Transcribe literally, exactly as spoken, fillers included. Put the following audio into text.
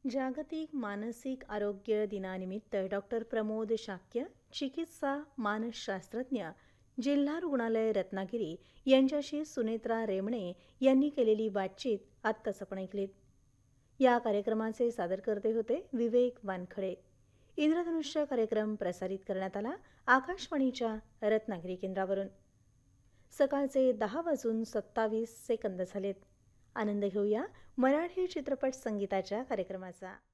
जागतिक मानसिक आरोग्य दिनानिमित्त डॉक्टर प्रमोद शाक्य, चिकित्सा मानसशास्त्रज्ञ, जिल्हा रुग्णालय रत्नागिरी यांच्याशी सुनेत्रा रेमणे यांनी केलेली बातचीत आत्ताच आपण ऐकलीत. या कार्यक्रमाचे सादरकर्ते होते विवेक वानखडे. इंद्रधनुष्य कार्यक्रम प्रसारित करण्यात आला आकाशवाणीच्या रत्नागिरी केंद्रावरून. सकाळचे दहा वाजून सत्तावीस सेकंद झालेत. आनंद घेऊया मराठी चित्रपट संगीताच्या कार्यक्रमाचा.